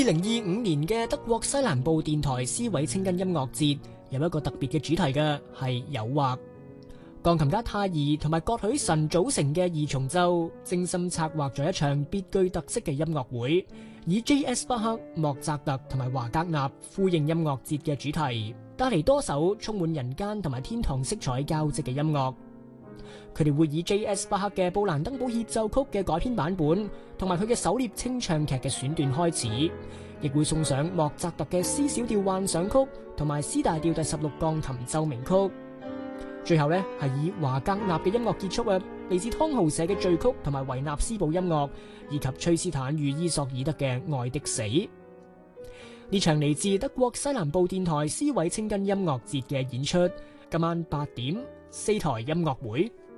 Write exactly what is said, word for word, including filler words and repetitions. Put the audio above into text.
二零二五年嘅德國西南部電台斯韋清根音樂節有一個特別嘅主題嘅係誘惑。鋼琴家泰爾同埋葛許臣組成嘅二重奏，精心策劃咗一場別具特色嘅音樂會，以 J S 巴赫、莫扎特同埋華格納呼應音樂節嘅主題，帶嚟多首充滿人間同埋天堂色彩交織嘅音樂。佢哋會以 J S 巴赫嘅布蘭登堡協奏曲嘅改編版本，同埋佢嘅狩獵清唱劇嘅選段開始，亦會送上莫扎特嘅 C 小調幻想曲同埋 C 大調第十六鋼琴奏鳴曲。最後呢，係以華格納嘅音樂結束啊，嚟自湯豪社嘅序曲同埋維納斯堡音樂，以及崔斯坦與伊索爾德嘅愛的死。呢場嚟自德國西南部電台斯韋清根音樂節嘅演出，今晚八點四台音樂會。